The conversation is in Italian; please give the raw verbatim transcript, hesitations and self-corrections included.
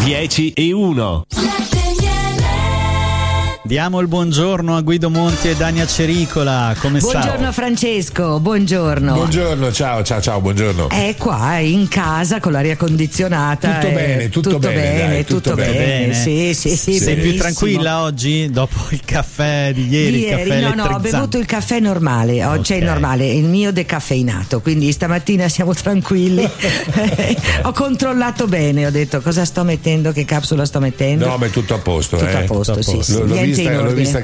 dieci e uno. Diamo il buongiorno a Guido Monti e Dania Cericola. Come sta? Buongiorno Francesco, buongiorno. Buongiorno, ciao, ciao, ciao, buongiorno. È qua in casa con l'aria condizionata. Tutto eh, bene, tutto, tutto bene, bene, dai, tutto, tutto bene. bene. Sì, sì, sì. Sei più benissimo. tranquilla oggi dopo il caffè di ieri? Di il caffè ieri, no, no, ho elettrizzante? bevuto il caffè normale, oggi Ok. è il normale, il mio decaffeinato, quindi stamattina siamo tranquilli. Ho controllato bene, ho detto cosa sto mettendo, che capsula sto mettendo. No, ma è tutto a posto. Tutto eh. a posto, Tutto a sì, posto. sì, L'ho, l'ho niente vista, in l'ho ordine. vista